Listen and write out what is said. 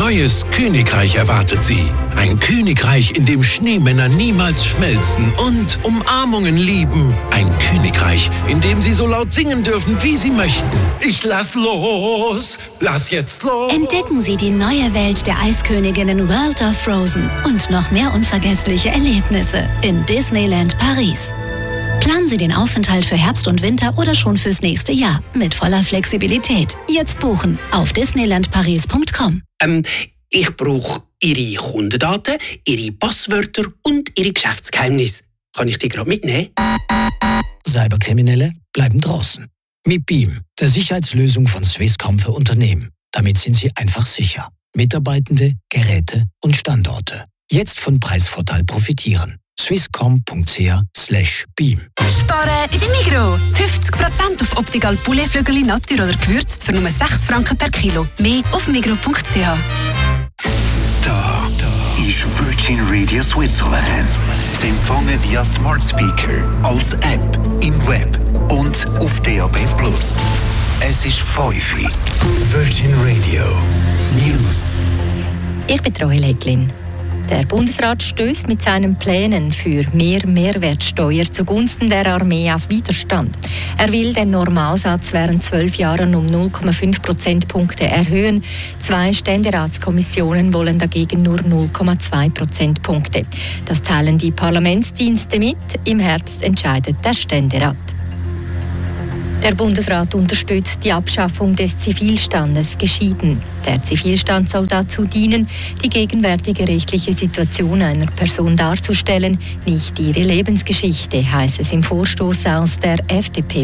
neues Königreich erwartet Sie. Ein Königreich, in dem Schneemänner niemals schmelzen und Umarmungen lieben. Ein Königreich, in dem Sie so laut singen dürfen, wie Sie möchten. Ich lass los! Lass jetzt los! Entdecken Sie die neue Welt der Eisköniginnen World of Frozen und noch mehr unvergessliche Erlebnisse in Disneyland Paris. Planen Sie den Aufenthalt für Herbst und Winter oder schon fürs nächste Jahr mit voller Flexibilität. Jetzt buchen auf disneylandparis.com. Ich brauche Ihre Kundendaten, Ihre Passwörter und Ihre Geschäftsgeheimnisse. Kann ich die gerade mitnehmen? Cyberkriminelle bleiben draußen. Mit BEAM, der Sicherheitslösung von Swisscom für Unternehmen. Damit sind Sie einfach sicher. Mitarbeitende, Geräte und Standorte. Jetzt von Preisvorteil profitieren. swisscom.ch/beam. Sparen in der Migros. 50% auf Optical Poulet-Flügel Natur oder gewürzt für nur 6 Franken per Kilo. Mehr auf migros.ch. Da ist Virgin Radio Switzerland. Zu empfangen via Smart Speaker, als App, im Web und auf DAB+. Es ist 5 Uhr. Virgin Radio News. Ich bin Roy Leglin. Der Bundesrat stößt mit seinen Plänen für mehr Mehrwertsteuer zugunsten der Armee auf Widerstand. Er will den Normalsatz während 12 Jahren um 0,5 Prozentpunkte erhöhen. 2 Ständeratskommissionen wollen dagegen nur 0,2 Prozentpunkte. Das teilen die Parlamentsdienste mit. Im Herbst entscheidet der Ständerat. Der Bundesrat unterstützt die Abschaffung des Zivilstandes geschieden. Der Zivilstand soll dazu dienen, die gegenwärtige rechtliche Situation einer Person darzustellen, nicht ihre Lebensgeschichte, heißt es im Vorstoß aus der FDP.